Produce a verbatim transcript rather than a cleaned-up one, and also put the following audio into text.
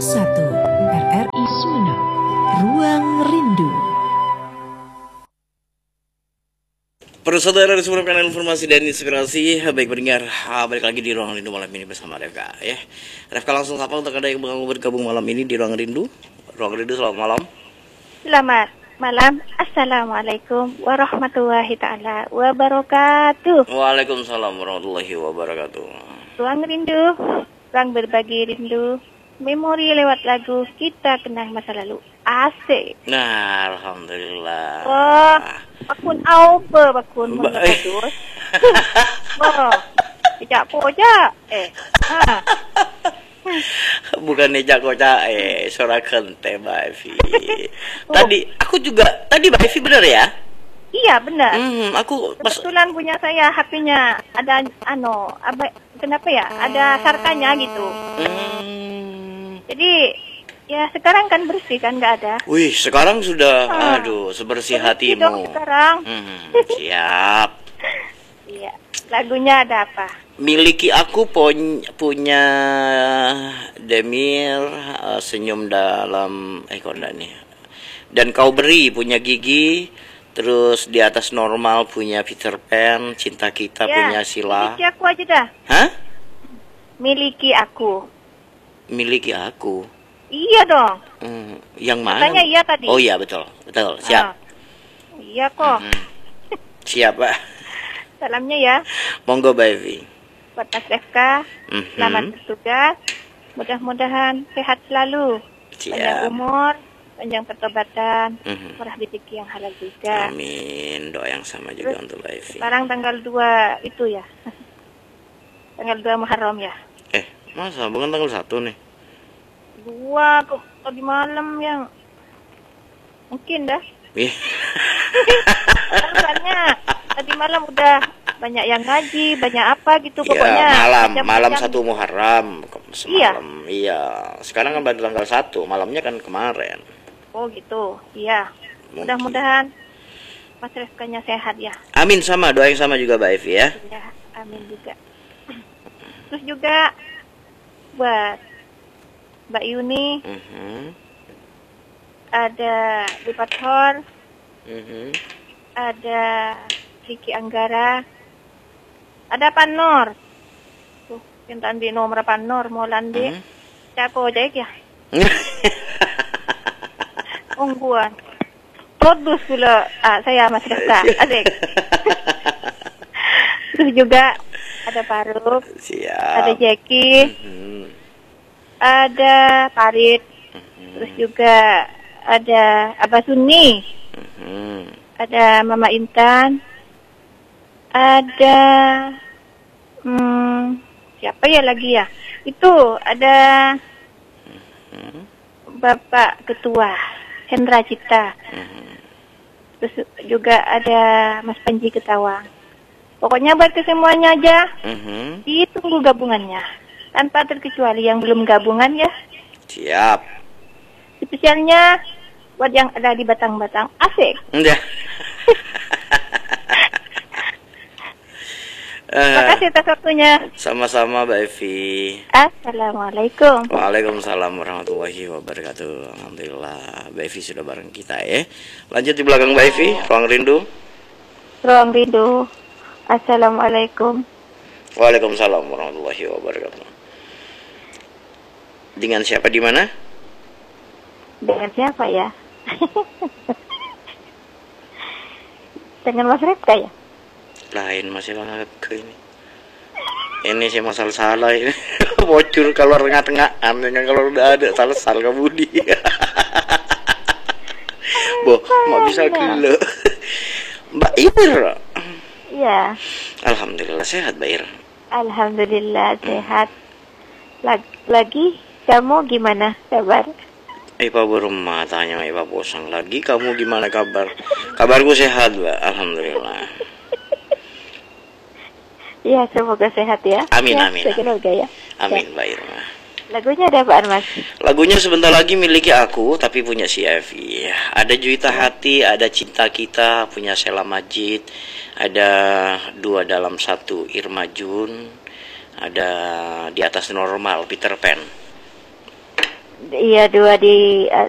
satu R R I Sumeneb. Ruang Rindu. Para saudara di sebuah kanal informasi dan inspirasi, baik pendengar, balik lagi di Ruang Rindu malam ini bersama Refka ya. Refka langsung sapa untuk ada yang mau bergabung malam ini di Ruang Rindu. Ruang Rindu, selamat malam. Selamat malam. Assalamualaikum warahmatullahi taala wabarakatuh. Waalaikumsalam warahmatullahi wabarakatuh. Ruang Rindu, ruang berbagi rindu, memori lewat lagu kita kenang masa lalu. Asik. Nah, alhamdulillah. Wah, bakun apa bakun Ba- mengadus? Wah, tidak pojak. Eh, ha. Bukan nejak kocak, eh, suara kente Mbak Evi. Tadi, aku juga, tadi Mbak Evi bener ya? Iya benar. Hmm, aku pas Kebetulan punya saya H P-nya ada ano, apa, kenapa ya? Ada sarkanya gitu. Hmm. Jadi ya sekarang kan bersih kan, nggak ada. Wih, sekarang sudah, Ah. aduh, sebersih Bersih dong hatimu. sekarang. Hmm, siap. Iya. Lagunya ada apa? Miliki aku pon- punya Demir, eh, senyum dalam eh kok enggak nih. Dan kau beri punya Gigi, terus di atas normal punya Peter Pan, cinta kita Ya, punya Sila. Miliki aku aja dah. Hah? Miliki aku. Miliki aku. Iya dong. Hmm, yang mana? Katanya iya tadi. Oh iya betul, betul. Siap. Ah. Iya kok. Hmm. Siap, Pak. Salamnya ya Monggo, Baby. buat Mas Refka. Mhm. Selamat bertugas. Mudah-mudahan sehat selalu. Panjang Siap. umur, panjang pertobatan, Mhm. murah rezeki yang halal juga. Amin. Doa yang sama juga Terus, untuk Baby. Sekarang tanggal dua itu ya. Tanggal dua Muharram ya. Eh, masa bukan tanggal satu nih? Dua kok tadi malam yang mungkin dah. Ih. Soalnya tadi malam udah banyak yang ngaji, banyak apa gitu Iya, pokoknya. malam, Jam- malam jam- satu Muharram Iya. semalam. Iya. Sekarang kan baru tanggal satu, malamnya kan kemarin. Oh gitu, iya. Mungkin. Mudah-mudahan Mas Refkanya sehat ya. Amin, sama doa yang sama juga Mbak Evi ya. Ya, amin juga. Terus juga buat Mbak Yuni, Mhm. ada Bu Pathor, Mhm. ada Riki Anggara, ada Panor. Tuh, yang tadi nomor Panor mau landi. Mhm. Siapa aja ya? Ungguan. Produs pula ah, saya Mas Refka. Asik. Terus juga ada Faruk, Siap. ada Jackie, Mhm. ada Farid, terus juga ada Abah Sunni, Mhm. ada Mama Intan, ada hmm, siapa ya lagi ya? Itu ada Bapak Ketua Hendra Cipta, terus juga ada Mas Panji Ketawang. Pokoknya buat kesemuanya aja, Mhm. ditunggu gabungannya. Tanpa terkecuali yang belum gabungan ya. Siap. Spesialnya buat yang ada di Batang-Batang. Asik. Udah. Terima kasih atas waktunya. Sama-sama Mbak Evi. Assalamualaikum. Waalaikumsalam warahmatullahi wabarakatuh. Alhamdulillah Mbak Evi sudah bareng kita ya. Lanjut di belakang Mbak Evi, Ruang Rindu. Ruang Rindu. Assalamualaikum. Waalaikumsalam warahmatullahi wabarakatuh. Dengan siapa di mana? Dengan siapa ya? Dengan Mas Refka ya? Lain masih ke ini. Ini sih masalah salah ini. Bocor kalau tengah-tengahan, kalau udah ada salah salah kamu dia. Boh, mak bisa gila. Mbak Ir. Iya. Alhamdulillah sehat Mbak Ir. Alhamdulillah sehat. Lag- lagi kamu gimana kabar? Ipa berumah tanya Ipa bosan lagi. Kamu gimana kabar? Kabarku sehat Mbak. Alhamdulillah. Iya, semoga sehat ya. Amin, ya, amin, sekeluarga ya. Amin Ya. Mbak Irma. Lagunya ada apaan Mas? Lagunya sebentar lagi miliki aku, tapi punya si Evi. Ada Juwita Hati, ada Cinta Kita, punya Sheila Majid, ada Dua Dalam Satu, Irma Jun, ada Di Atas Normal, Peter Pan. Iya, dua di uh,